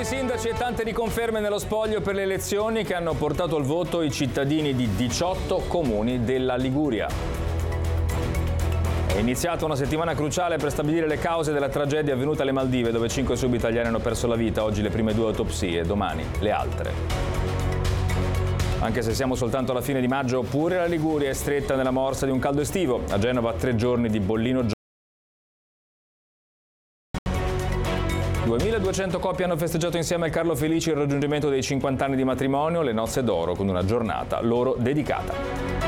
sindaci e tante riconferme nello spoglio per le elezioni che hanno portato al voto i cittadini di 18 comuni della Liguria. È iniziata una settimana cruciale per stabilire le cause della tragedia avvenuta alle Maldive, dove 5 subitaliani hanno perso la vita. Oggi le prime 2 autopsie, domani le altre. Anche se siamo soltanto alla fine di maggio, pure la Liguria è stretta nella morsa di un caldo estivo. A Genova 3 giorni di bollino giorno. 2200 coppie hanno festeggiato insieme al Carlo Felici il raggiungimento dei 50 anni di matrimonio, le nozze d'oro con una giornata loro dedicata.